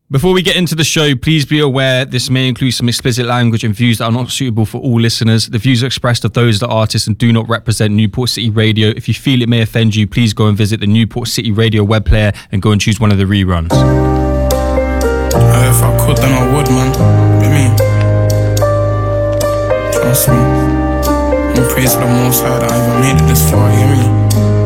Before we get into the show, please be aware this may include some explicit language and views that are not suitable for all listeners. The views are expressed of those of the artists and do not represent Newport City Radio. If you feel it may offend you, please go and visit the Newport City Radio web player and go and choose one of the reruns. If I could, then I would, man. With me. Trust me. I'm praised to the Most High that I even made it this far, you hear me?